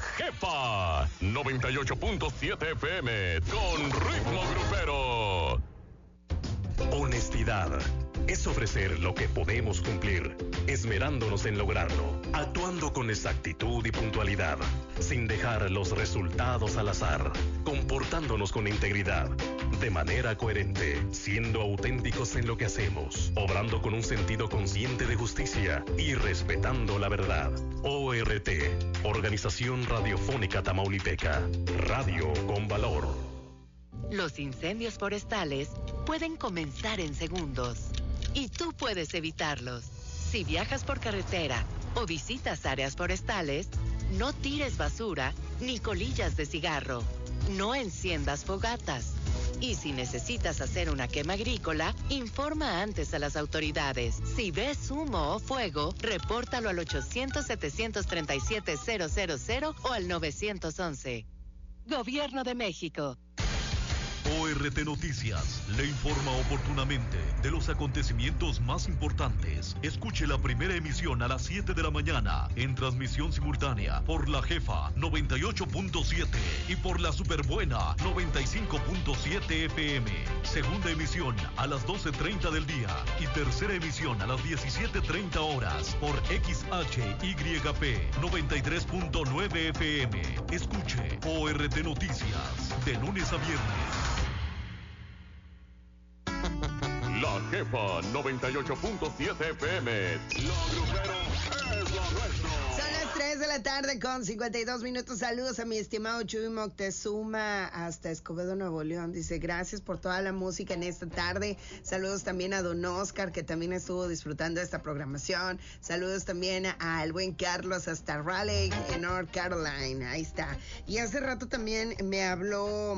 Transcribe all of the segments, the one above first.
Jefa 98.7 FM con ritmo grupero. Honestidad es ofrecer lo que podemos cumplir, esmerándonos en lograrlo, actuando con exactitud y puntualidad, sin dejar los resultados al azar, comportándonos con integridad, de manera coherente, siendo auténticos en lo que hacemos, obrando con un sentido consciente de justicia y respetando la verdad. ORT, Organización Radiofónica Tamaulipeca, Radio con Valor. Los incendios forestales pueden comenzar en segundos y tú puedes evitarlos. Si viajas por carretera o visitas áreas forestales, no tires basura ni colillas de cigarro. No enciendas fogatas. Y si necesitas hacer una quema agrícola, informa antes a las autoridades. Si ves humo o fuego, repórtalo al 800-737-000 o al 911. Gobierno de México. ORT Noticias le informa oportunamente de los acontecimientos más importantes. Escuche la primera emisión a las 7 de la mañana en transmisión simultánea por la Jefa 98.7 y por la Superbuena 95.7 FM. Segunda emisión a las 12:30 del día y tercera emisión a las 17:30 horas por XHYP 93.9 FM. Escuche ORT Noticias de lunes a viernes. La Jefa 98.7 FM. Lo grupero es lo nuestro. Son las 3 de la tarde con 52 minutos. Saludos a mi estimado Chuy Moctezuma hasta Escobedo, Nuevo León. Dice, gracias por toda la música en esta tarde. Saludos también a don Oscar, que también estuvo disfrutando de esta programación. Saludos también al buen Carlos hasta Raleigh, en North Carolina. Ahí está. Y hace rato también me habló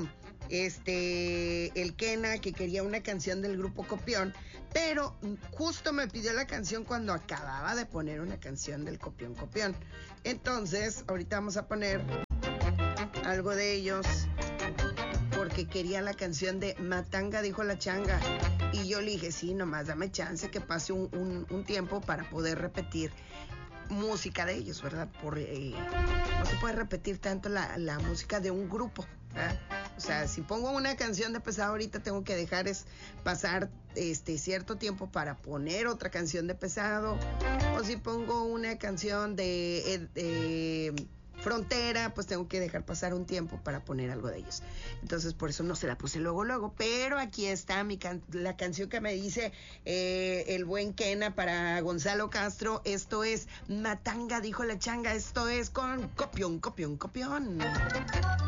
el Kena, que quería una canción del grupo Copión, pero justo me pidió la canción cuando acababa de poner una canción del Copión. Entonces, ahorita vamos a poner algo de ellos, porque quería la canción de Matanga dijo la changa, y yo le dije, sí, nomás dame chance que pase un tiempo para poder repetir música de ellos, ¿verdad? No se puede repetir tanto la música de un grupo, ¿verdad? O sea, si pongo una canción de Pesado ahorita, tengo que dejar pasar cierto tiempo para poner otra canción de Pesado. O si pongo una canción de Frontera, pues tengo que dejar pasar un tiempo para poner algo de ellos. Entonces, por eso no se la puse luego. Pero aquí está la canción que me dice el buen Kena para Gonzalo Castro. Esto es Matanga dijo la changa. Esto es con Copión.